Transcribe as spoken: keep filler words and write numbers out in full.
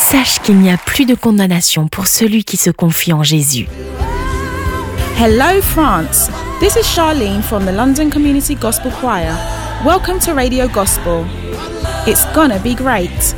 Sache qu'il n'y a plus de condamnation pour celui qui se confie en Jésus. Hello France, this is Charlene from the London Community Gospel Choir. Welcome to Radio Gospel. It's gonna be great.